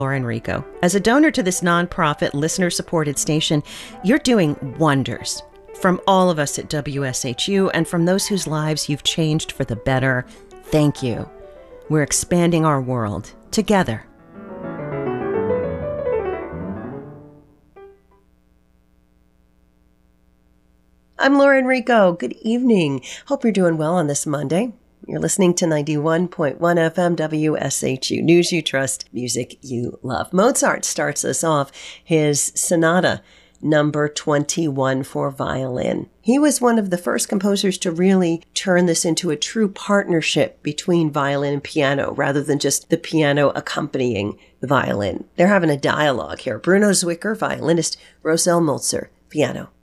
Lauren Rico. As a donor to this nonprofit, listener-supported station, you're doing wonders. From all of us at WSHU and from those whose lives you've changed for the better, thank you. We're expanding our world together. I'm Lauren Rico. Good evening. Hope you're doing well on this Monday. You're listening to 91.1 FM WSHU, News You Trust, Music You Love. Mozart starts us off his Sonata number 21 for violin. He was one of the first composers to really turn this into a true partnership between violin and piano, rather than just the piano accompanying the violin. They're having a dialogue here. Bruno Zwicker, violinist, Roselle Mulzer, piano.